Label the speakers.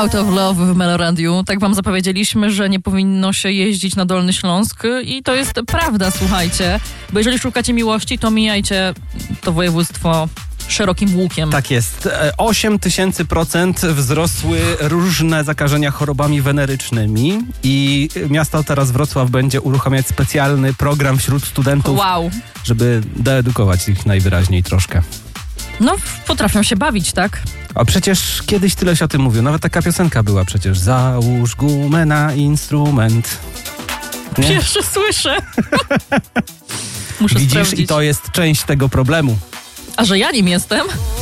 Speaker 1: Out of Love w Meloradiu. Tak wam zapowiedzieliśmy, że nie powinno się jeździć na Dolny Śląsk i to jest prawda, słuchajcie. Bo jeżeli szukacie miłości, to mijajcie to województwo szerokim łukiem.
Speaker 2: Tak jest. 8000% wzrosły różne zakażenia chorobami wenerycznymi i miasto teraz Wrocław będzie uruchamiać specjalny program wśród studentów,
Speaker 1: Wow.
Speaker 2: żeby doedukować ich najwyraźniej troszkę.
Speaker 1: No, potrafią się bawić, tak?
Speaker 2: A przecież kiedyś tyle się o tym mówiło. Nawet taka piosenka była przecież. Załóż gumę na instrument. Nie?
Speaker 1: Pierwsze słyszę. Muszę
Speaker 2: Widzisz,
Speaker 1: sprawdzić.
Speaker 2: i to jest część tego problemu.
Speaker 1: A że ja nim jestem?